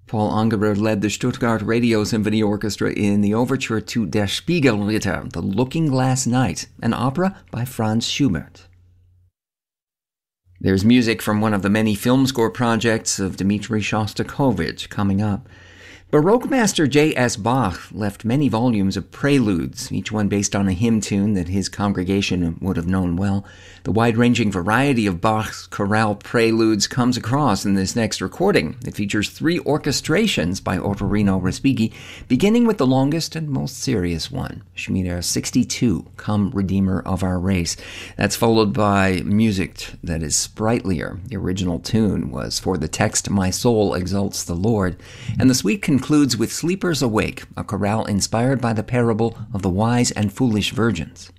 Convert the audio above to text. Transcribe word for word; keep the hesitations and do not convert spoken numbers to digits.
Paul Angerer led the Stuttgart Radio Symphony Orchestra in the overture to Der Spiegelritter, The Looking Glass Knight, an opera by Franz Schubert. There's music from one of the many film score projects of Dmitri Shostakovich coming up. Baroque master J S Bach left many volumes of preludes, each one based on a hymn tune that his congregation would have known well. The wide-ranging variety of Bach's chorale preludes comes across in this next recording. It features three orchestrations by Ottorino Respighi, beginning with the longest and most serious one, Schmieder sixty-two, Come Redeemer of Our Race. That's followed by music that is sprightlier. The original tune was For the Text My Soul Exalts the Lord, and the suite concludes with Sleepers Awake, a chorale inspired by the parable of the wise and foolish virgins.